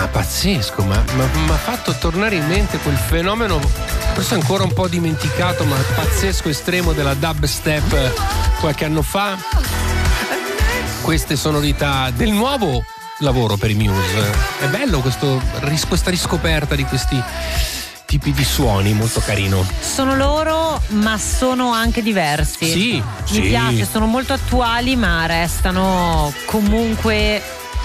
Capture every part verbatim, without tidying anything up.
pazzesco, ma mi ha fatto tornare in mente quel fenomeno, forse ancora un po' dimenticato, ma pazzesco, estremo della dubstep qualche anno fa. Queste sonorità del nuovo lavoro per i Muse. È bello questo, questa riscoperta di questi tipi di suoni, molto carino. Sono loro, ma sono anche diversi. Sì, mi sì. piace, sono molto attuali, ma restano comunque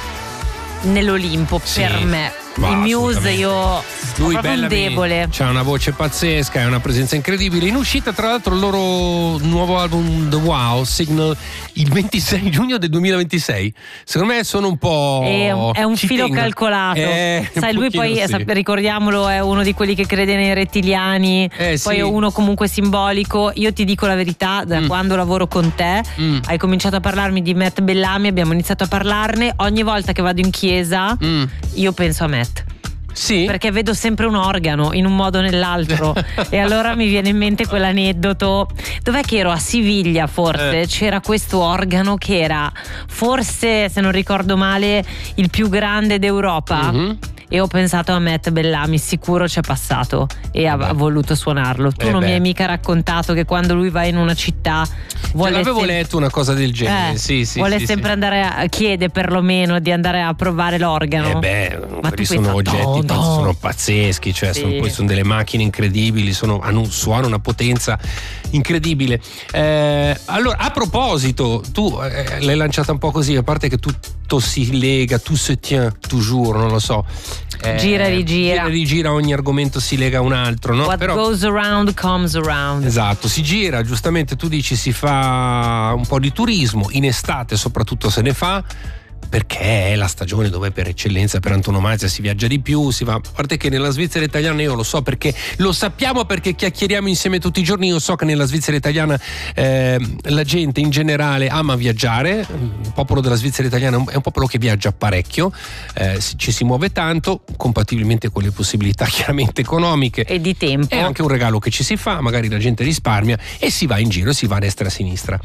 nell'Olimpo, sì, per me. Ma i Muse io lui ho proprio un debole. C'ha una voce pazzesca, è una presenza incredibile. In uscita tra l'altro il loro nuovo album The Wow Signal il ventisei giugno del duemilaventisei. Secondo me sono un po', è un, è un filo tengo. calcolato, eh, sai, lui poi sì. è, ricordiamolo, è uno di quelli che crede nei rettiliani, eh, poi sì. è uno comunque simbolico. Io ti dico la verità, da mm. quando lavoro con te mm. hai cominciato a parlarmi di Matt Bellamy, abbiamo iniziato a parlarne. Ogni volta che vado in chiesa mm. io penso a Matt. Sì. Perché vedo sempre un organo in un modo o nell'altro e allora mi viene in mente quell'aneddoto. Dov'è che ero? A Siviglia forse eh. c'era questo organo che era forse, se non ricordo male, il più grande d'Europa. Mm-hmm. E ho pensato a Matt Bellamy, sicuro c'è passato e ha, ha voluto suonarlo. Tu eh non beh. mi hai mica raccontato che quando lui va in una città vuole l'avevo sem- letto una cosa del genere, eh, sì, sì, vuole sì, sempre sì. andare a chiede perlomeno di andare a provare l'organo. Eh beh, ma quelli sono oggetti, no, no. sono pazzeschi, cioè sì. sono, poi sono delle macchine incredibili, sono, hanno un suono, una potenza incredibile. Eh, allora, a proposito, tu eh, l'hai lanciata un po' così, a parte che tutto si lega, tout se tient toujours, non lo so. Eh, gira e rigira. Gira e rigira, ogni argomento si lega a un altro, no? What Però, goes around comes around. Esatto, si gira, giustamente tu dici si fa un po' di turismo, in estate soprattutto se ne fa, perché è la stagione dove per eccellenza, per antonomasia si viaggia di più, si va, a parte che nella Svizzera italiana io lo so perché lo sappiamo perché chiacchieriamo insieme tutti i giorni. Io so che nella Svizzera italiana eh, la gente in generale ama viaggiare, il popolo della Svizzera italiana è un popolo che viaggia parecchio, eh, ci si muove tanto, compatibilmente con le possibilità chiaramente economiche e di tempo, è anche un regalo che ci si fa, magari la gente risparmia e si va in giro, si va a destra e a sinistra.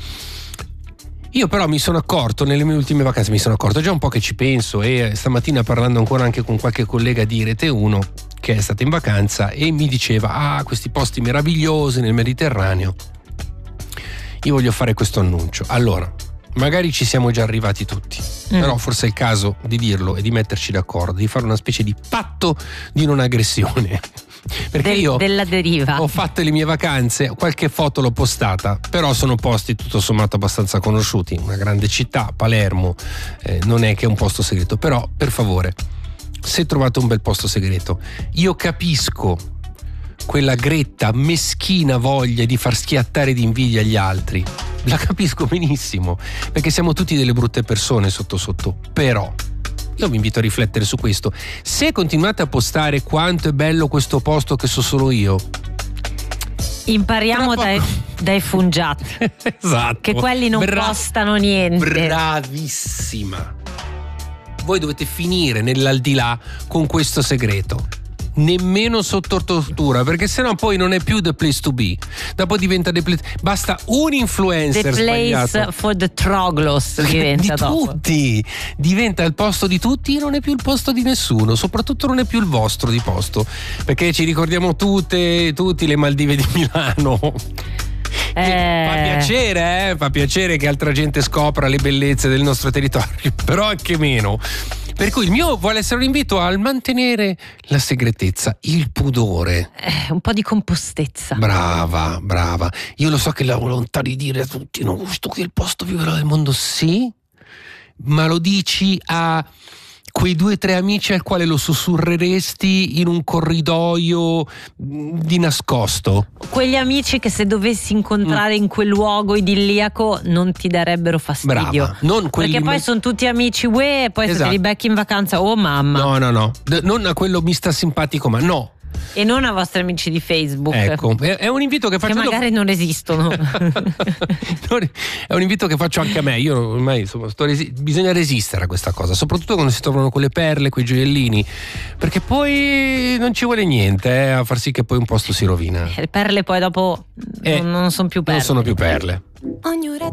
Io però mi sono accorto nelle mie ultime vacanze, mi sono accorto già un po' che ci penso, e stamattina parlando ancora anche con qualche collega di Rete uno che è stata in vacanza e mi diceva ah, questi posti meravigliosi nel Mediterraneo. Io voglio fare questo annuncio. Allora, magari ci siamo già arrivati tutti, mm. però forse è il caso di dirlo e di metterci d'accordo, di fare una specie di patto di non aggressione. Perché Del, io della deriva. ho fatto le mie vacanze, qualche foto l'ho postata, però sono posti tutto sommato abbastanza conosciuti, una grande città, Palermo, eh, non è che è un posto segreto, però per favore, se trovate un bel posto segreto, io capisco quella gretta, meschina voglia di far schiattare di invidia gli altri, la capisco benissimo, perché siamo tutti delle brutte persone sotto sotto, però io vi invito a riflettere su questo. Se continuate a postare quanto è bello questo posto che so solo io, impariamo dai, dai Fungiat. Esatto. Che quelli non Bra- postano niente. Bravissima. Voi dovete finire nell'aldilà con questo segreto. Nemmeno sotto tortura, perché sennò poi non è più the place to be. Dopo diventa the place. Basta un influencer the place sbagliato. for the troglos diventa di dopo. tutti. Diventa il posto di tutti e non è più il posto di nessuno. Soprattutto non è più il vostro di posto, perché ci ricordiamo tutte tutti le Maldive di Milano. Eh. Fa piacere, eh? Fa piacere che altra gente scopra le bellezze del nostro territorio, però anche meno. Per cui il mio vuole essere un invito al mantenere la segretezza, il pudore. Eh, un po' di compostezza. Brava, brava. Io lo so che la volontà di dire a tutti, no, questo qui è il posto più bello del mondo, sì, ma lo dici a quei due o tre amici al quale lo sussurreresti in un corridoio di nascosto. Quegli amici che se dovessi incontrare mm. in quel luogo idilliaco non ti darebbero fastidio. Brava. Non quelli perché poi me... sono tutti amici uè, e poi esatto. se te li becchi in vacanza, oh mamma. No, no, no. D- non a quello mi sta simpatico, ma no. E non a vostri amici di Facebook. Ecco, è un invito che faccio. Che magari non esistono. È un invito che faccio anche a me. Io ormai insomma, sto resi- bisogna resistere a questa cosa, soprattutto quando si trovano quelle perle, quei gioiellini, perché poi non ci vuole niente eh, a far sì che poi un posto si rovina. Le perle poi dopo eh, non, non sono più perle. Non sono più perle. Ogni ora